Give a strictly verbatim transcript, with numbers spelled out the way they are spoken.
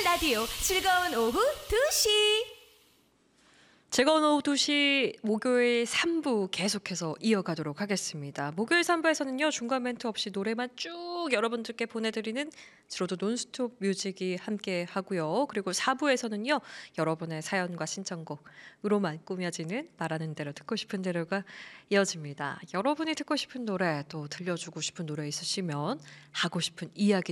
라디오 즐거운 오후 두 시. 즐거운 오후 두 시 목요일 삼 부 계속해서 이어가도록 하겠습니다. 목요일 삼 부에서는요. 중간 멘트 없이 노래만 쭉 여러분들께 보내드리는 지로도 논스톱 뮤직이 함께 하고요. 그리고 사 부에서는요. 여러분의 사연과 신청곡으로만 꾸며지는 말하는 대로 듣고 싶은 대로가 이어집니다. 여러분이 듣고 싶은 노래 또 들려주고 싶은 노래 있으시면 하고 싶은 이야기